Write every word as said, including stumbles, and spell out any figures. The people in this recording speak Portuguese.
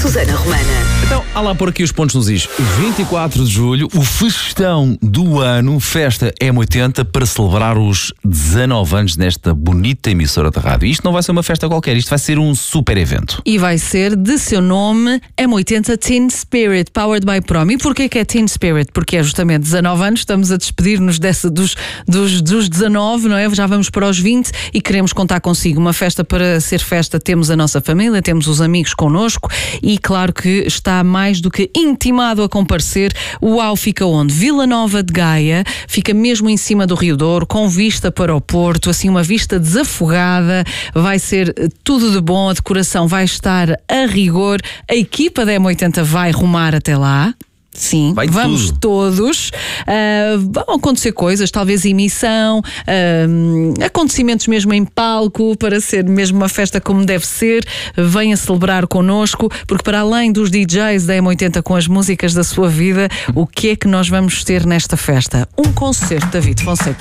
Susana Romana. Então, há lá por aqui os pontos nos is. vinte e quatro de julho, o festão do ano, Festa M oitenta, para celebrar os dezanove anos nesta bonita emissora de rádio. Isto não vai ser uma festa qualquer, isto vai ser um super evento. E vai ser de seu nome M oitenta Teen Spirit, powered by Prom. E porquê que é Teen Spirit? Porque é justamente dezanove anos, estamos a despedir-nos dessa, dos, dos, dos dezanove, não é? Já vamos para os vinte e queremos contar consigo. Uma festa para ser festa, temos a nossa família, temos os amigos connosco e claro que está mais do que intimado a comparecer. O U A U fica onde? Vila Nova de Gaia, fica mesmo em cima do Rio Douro, com vista para o Porto, assim uma vista desafogada, vai ser tudo de bom, a decoração vai estar a rigor, a equipa da M oitenta vai rumar até lá. Sim, vai vamos tudo. todos. Uh, vão acontecer coisas, talvez emissão, uh, acontecimentos mesmo em palco, para ser mesmo uma festa como deve ser. Venha celebrar connosco, porque para além dos D Js da M oitenta com as músicas da sua vida, o que é que nós vamos ter nesta festa? Um concerto, David Fonseca.